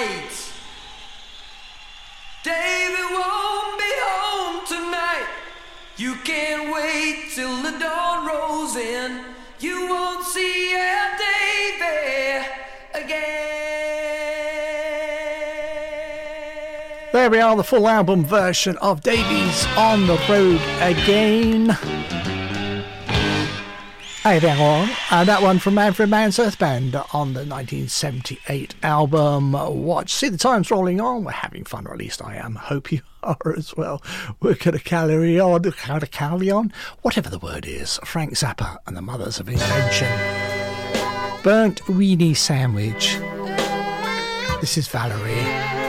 night. David won't be home tonight. You can't wait till the dawn rolls in. You won't see Davy again. There we are, the full album version of Davies on the Road Again. Hey there, all. That one from Manfred Mann's Earth Band on the 1978 album Watch. See the time's rolling on. We're having fun, or at least I am. Hope you are as well. We're going to carry on. Whatever the word is. Frank Zappa and the Mothers of Invention. Burnt Weenie Sandwich. This is Valerie.